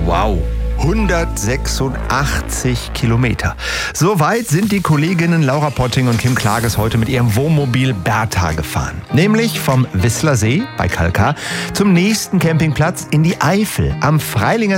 Wow. 186 Kilometer. So weit sind die Kolleginnen Laura Potting und Kim Klages heute mit ihrem Wohnmobil Bertha gefahren. Nämlich vom Whistler See bei Kalkar zum nächsten Campingplatz in die Eifel am Freilinger